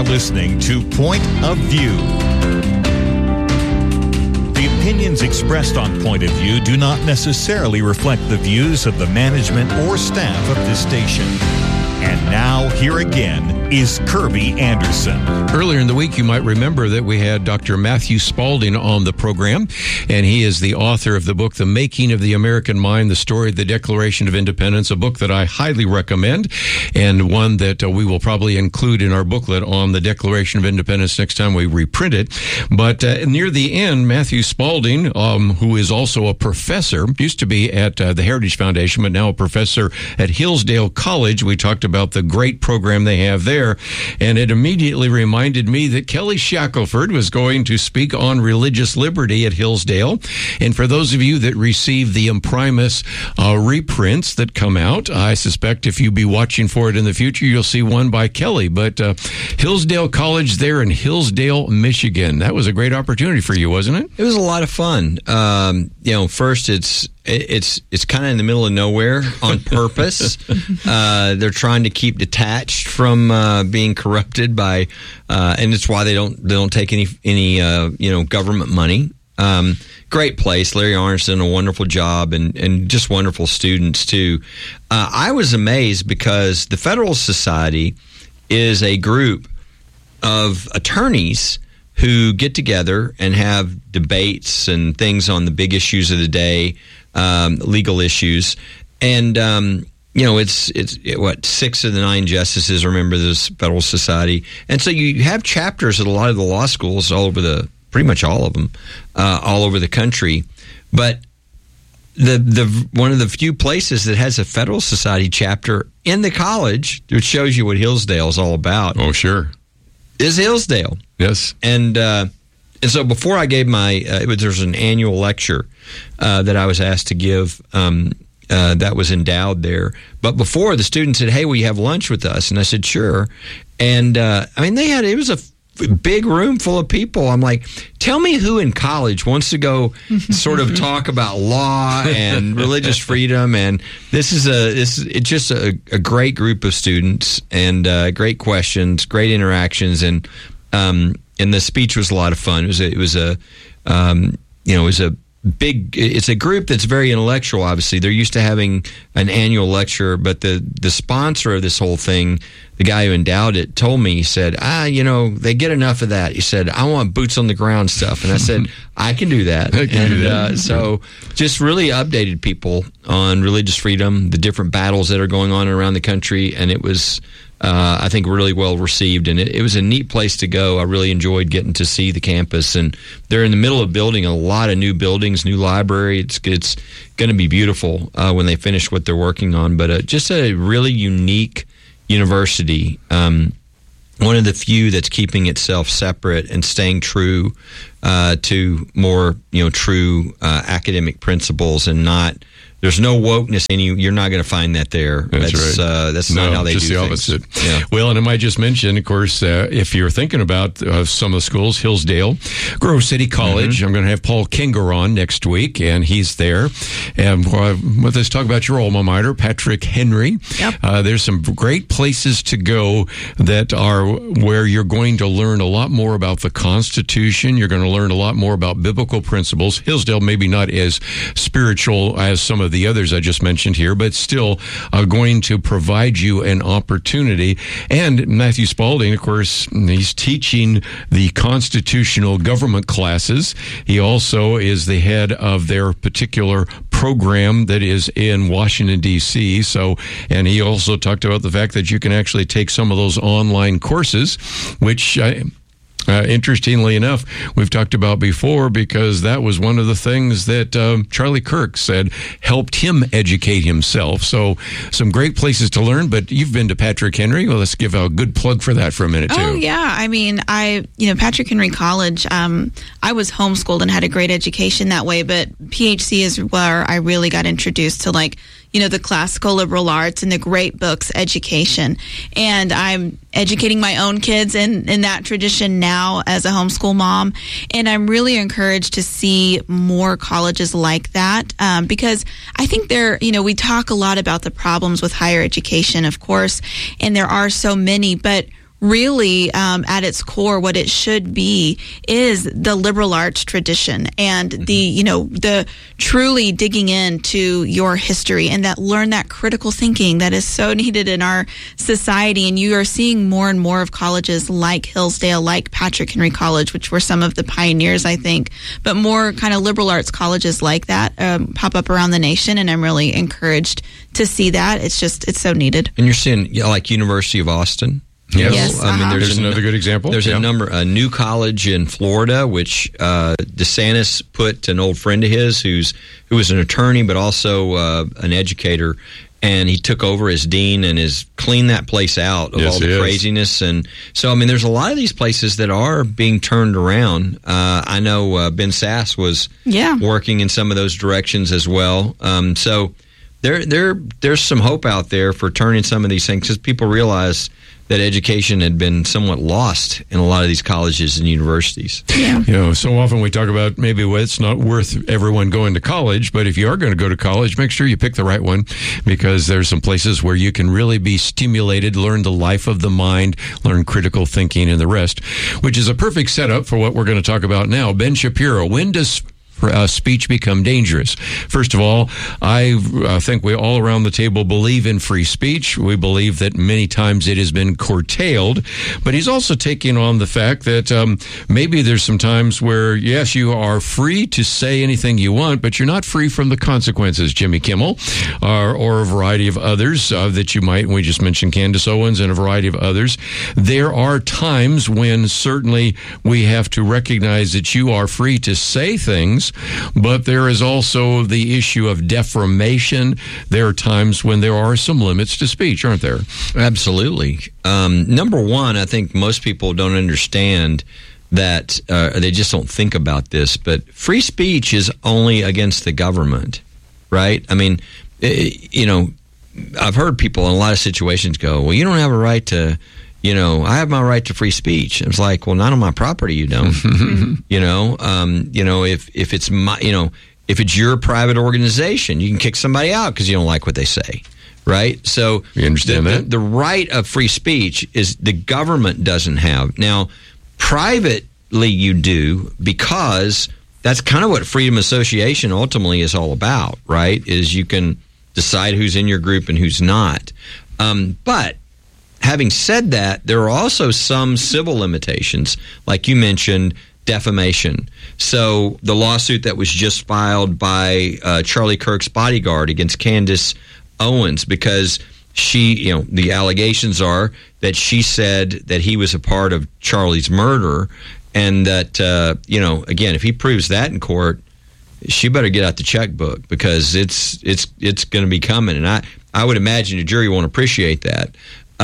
are listening to Point of View. The opinions expressed on Point of View do not necessarily reflect the views of the management or staff of this station. And now, here again is Kirby Anderson. Earlier in the week, you might remember that we had Dr. Matthew Spalding on the program, and he is the author of the book, The Making of the American Mind, The Story of the Declaration of Independence, a book that I highly recommend, and one that we will probably include in our booklet on the Declaration of Independence next time we reprint it. But near the end, Matthew Spalding, who is also a professor, used to be at the Heritage Foundation, but now a professor at Hillsdale College. We talked about the great program they have there, and it immediately reminded me that Kelly Shackelford was going to speak on religious liberty at Hillsdale. And for those of you that receive the Imprimis reprints that come out, I suspect if you be watching for it in the future, you'll see one by Kelly. But Hillsdale College there in Hillsdale, Michigan, that was a great opportunity for you, wasn't it? It was a lot of fun. First it's kind of in the middle of nowhere on purpose. They're trying to keep detached from being corrupted by, and it's why they don't take any government money. Great place. Larry Arnett's done a wonderful job, and just wonderful students too. I was amazed because the Federalist Society is a group of attorneys who get together and have debates and things on the big issues of the day, legal issues. And, it's 6 of the 9 justices are members of this Federal Society. And so you have chapters at a lot of the law schools all over pretty much all of them, all over the country. But the one of the few places that has a Federal Society chapter in the college, which shows you what Hillsdale is all about. Oh, sure. Is Hillsdale. Yes. And so before I gave there's an annual lecture that I was asked to give that was endowed there. But before, the students said, "Hey, will you have lunch with us?" And I said, "Sure." And it was a big room full of people. I'm like, tell me who in college wants to go sort of talk about law and religious freedom. And it's just a great group of students, and great questions, great interactions, and the speech was a lot of fun. It's a group that's very intellectual. Obviously, they're used to having an annual lecture, but the sponsor of this whole thing, the guy who endowed it, told me, he said, they get enough of that. He said, I want boots on the ground stuff. And I said, I can do that. So just really updated people on religious freedom, the different battles that are going on around the country. And it was, I think, really well received. And it was a neat place to go. I really enjoyed getting to see the campus. And they're in the middle of building a lot of new buildings, new library. It's going to be beautiful when they finish what they're working on. But just a really unique university, one of the few that's keeping itself separate and staying true to more true academic principles, and not. There's no wokeness you're not going to find that there. That's right. That's not how they do things. Just the opposite. Yeah. Well, and I might just mention, of course, if you're thinking about some of the schools, Hillsdale, Grove City College, I'm going to have Paul Kinger on next week, and he's there. And let's talk about your alma mater, Patrick Henry. Yep. There's some great places to go that are where you're going to learn a lot more about the Constitution. You're going to learn a lot more about biblical principles. Hillsdale maybe not as spiritual as some of the others I just mentioned here, but still going to provide you an opportunity. And Matthew Spalding, of course, he's teaching the constitutional government classes. He also is the head of their particular program that is in Washington, D.C. And he also talked about the fact that you can actually take some of those online courses, which interestingly enough, we've talked about before, because that was one of the things that Charlie Kirk said helped him educate himself. So some great places to learn, but you've been to Patrick Henry. Well, let's give a good plug for that for a minute, too. Oh, yeah. I mean, Patrick Henry College, I was homeschooled and had a great education that way, but PHC is where I really got introduced to, the classical liberal arts and the great books education. And I'm educating my own kids in that tradition now as a homeschool mom. And I'm really encouraged to see more colleges like that because I think we talk a lot about the problems with higher education, of course, and there are so many, but really, at its core, what it should be is the liberal arts tradition and the truly digging into your history and learn that critical thinking that is so needed in our society. And you are seeing more and more of colleges like Hillsdale, like Patrick Henry College, which were some of the pioneers, I think, but more kind of liberal arts colleges like that pop up around the nation. And I'm really encouraged to see that. It's so needed. And you're seeing like University of Austin. Yes. I mean, there's another good example. There's a new college in Florida, which DeSantis put an old friend of his who was an attorney but also an educator, and he took over as dean and has cleaned that place out of all the craziness. And so, I mean, there's a lot of these places that are being turned around. I know Ben Sass was working in some of those directions as well. So there's some hope out there for turning some of these things, because people realize that education had been somewhat lost in a lot of these colleges and universities. Yeah. So often we talk about maybe it's not worth everyone going to college, but if you are going to go to college, make sure you pick the right one, because there's some places where you can really be stimulated, learn the life of the mind, learn critical thinking and the rest, which is a perfect setup for what we're going to talk about now. Ben Shapiro, when does speech become dangerous? First of all, I think we all around the table believe in free speech. We believe that many times it has been curtailed, but he's also taking on the fact that maybe there's some times where, yes, you are free to say anything you want, but you're not free from the consequences. Jimmy Kimmel or a variety of others that you might, we just mentioned Candace Owens and a variety of others. There are times when certainly we have to recognize that you are free to say things, but there is also the issue of defamation. There are times when there are some limits to speech, aren't there? Absolutely. Number one, I think most people don't understand that, they just don't think about this, but free speech is only against the government, right? I mean, I've heard people in a lot of situations go, well, you don't have a right to, I have my right to free speech. It's like, well, not on my property, you don't. If it's my, if it's your private organization, you can kick somebody out because you don't like what they say, right? So you understand that the right of free speech is the government doesn't have. Now, privately you do, because that's kind of what freedom of association ultimately is all about, right? Is you can decide who's in your group and who's not. But having said that, there are also some civil limitations, like you mentioned, defamation. So the lawsuit that was just filed by Charlie Kirk's bodyguard against Candace Owens, because she, the allegations are that she said that he was a part of Charlie's murder, and that, again, if he proves that in court, she better get out the checkbook, because it's going to be coming, and I would imagine the jury won't appreciate that.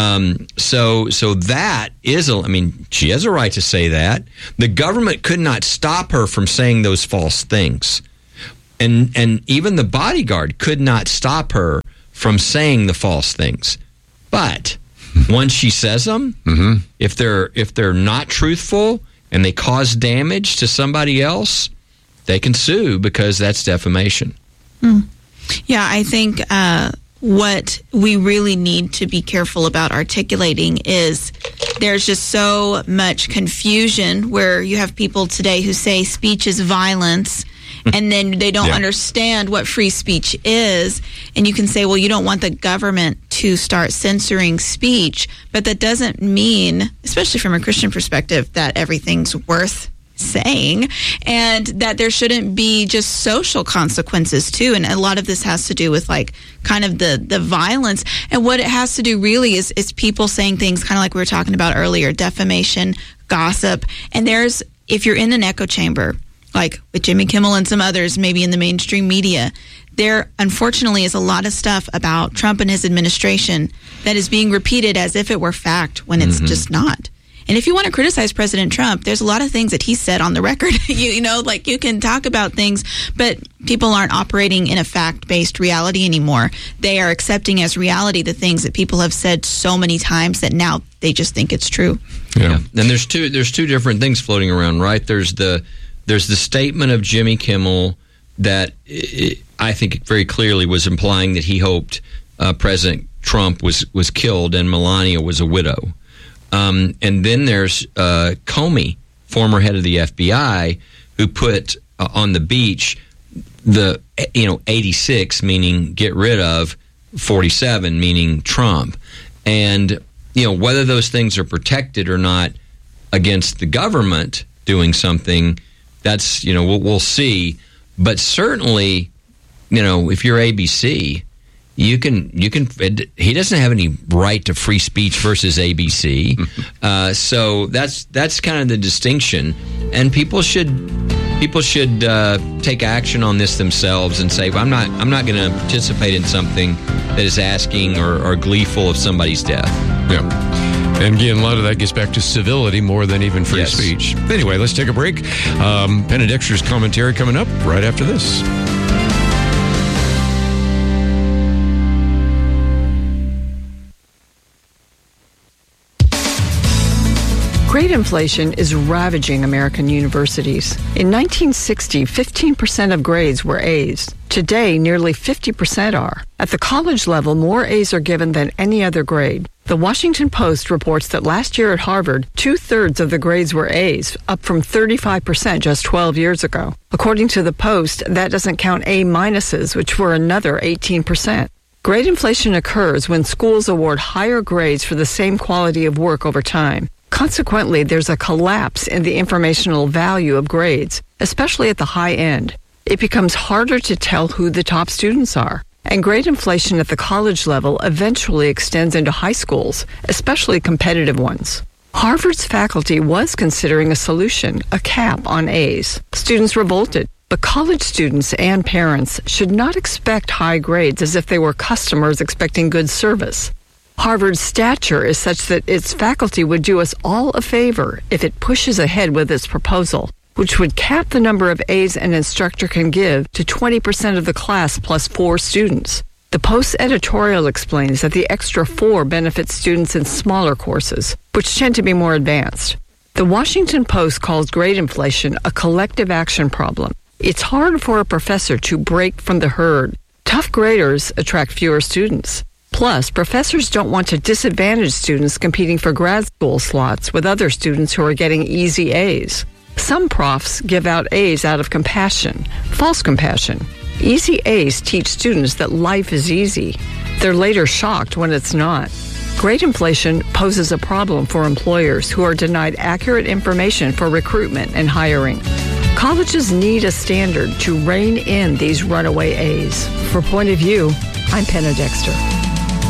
So that is, she has a right to say that. The government could not stop her from saying those false things. And even the bodyguard could not stop her from saying the false things. But once she says them, if they're not truthful and they cause damage to somebody else, they can sue, because that's defamation. Yeah, I think what we really need to be careful about articulating is there's just so much confusion where you have people today who say speech is violence, and then they don't understand what free speech is. And you can say, well, you don't want the government to start censoring speech, but that doesn't mean, especially from a Christian perspective, that everything's worth saying, and that there shouldn't be just social consequences too. And a lot of this has to do with like kind of the violence, and what it has to do really is people saying things kind of like we were talking about earlier, defamation, gossip. And if you're in an echo chamber, like with Jimmy Kimmel and some others, maybe in the mainstream media, there unfortunately is a lot of stuff about Trump and his administration that is being repeated as if it were fact when it's just not. And if you want to criticize President Trump, there's a lot of things that he said on the record. You can talk about things, but people aren't operating in a fact-based reality anymore. They are accepting as reality the things that people have said so many times that now they just think it's true. Yeah. And there's two different things floating around, right? There's the statement of Jimmy Kimmel that I think very clearly was implying that he hoped President Trump was killed and Melania was a widow. And then there's Comey, former head of the FBI, who put on the beach the 86, meaning get rid of, 47, meaning Trump. And whether those things are protected or not against the government doing something, that's we'll see. But certainly, if you're ABC, you can. He doesn't have any right to free speech versus ABC. So that's kind of the distinction, and people should take action on this themselves and say, well, I'm not going to participate in something that is asking or gleeful of somebody's death. Yeah. And again, a lot of that gets back to civility more than even free speech. Anyway, let's take a break. Penn and Dexter's commentary coming up right after this. Grade inflation is ravaging American universities. In 1960, 15% of grades were A's. Today, nearly 50% are. At the college level, more A's are given than any other grade. The Washington Post reports that last year at Harvard, 2/3 of the grades were A's, up from 35% just 12 years ago. According to the Post, that doesn't count A minuses, which were another 18%. Grade inflation occurs when schools award higher grades for the same quality of work over time. Consequently, there's a collapse in the informational value of grades, especially at the high end. It becomes harder to tell who the top students are. And grade inflation at the college level eventually extends into high schools, especially competitive ones. Harvard's faculty was considering a solution, a cap on A's. Students revolted. But college students and parents should not expect high grades as if they were customers expecting good service. Harvard's stature is such that its faculty would do us all a favor if it pushes ahead with its proposal, which would cap the number of A's an instructor can give to 20% of the class plus 4 students. The Post's editorial explains that the extra 4 benefits students in smaller courses, which tend to be more advanced. The Washington Post calls grade inflation a collective action problem. It's hard for a professor to break from the herd. Tough graders attract fewer students. Plus, professors don't want to disadvantage students competing for grad school slots with other students who are getting easy A's. Some profs give out A's out of compassion, false compassion. Easy A's teach students that life is easy. They're later shocked when it's not. Grade inflation poses a problem for employers who are denied accurate information for recruitment and hiring. Colleges need a standard to rein in these runaway A's. For Point of View, I'm Penna Dexter.